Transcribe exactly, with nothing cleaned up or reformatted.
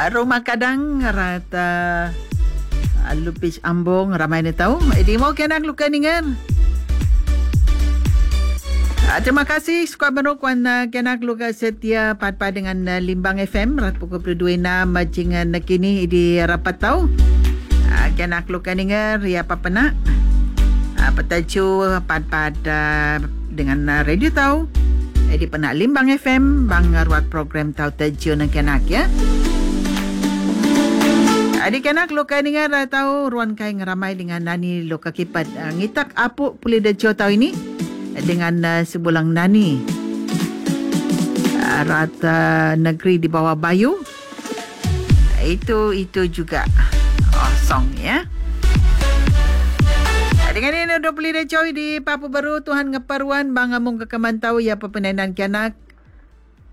Rumah Kadang rata Lupis Ambong ramai ni tahu. Di mau kena luka ningan. Terima kasih skuad merukuan kena luka setia pada dengan Limbang F M rat pukul dua puluh enam macingan kini di rapat tahu. Kena luka ningan ria apa pernah. Petaju pada dengan radio tahu. Di pernah Limbang F M bang ruat program tahu taju nak kenak ya. Adik anak loka dengar tahu ruan kai ngeramai dengan nani loka kipat uh, ngitak apuk pulih dejo tahu ini dengan uh, sebulang nani uh, rata negeri di bawah Bayu itu itu juga oh, song ya. Dengan ini dua puluh dejo di Papua Baru Tuhan ngeparuan bang amung kekeman tahu ya pepenenan kianak